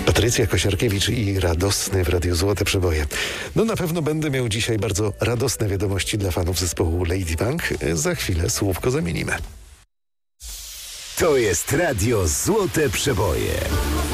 Patrycja Kosiarkiewicz i radosny w Radiu Złote Przeboje. No na pewno będę miał dzisiaj bardzo radosne wiadomości dla fanów zespołu Ladybug. Za chwilę słówko zamienimy. To jest Radio Złote Przeboje.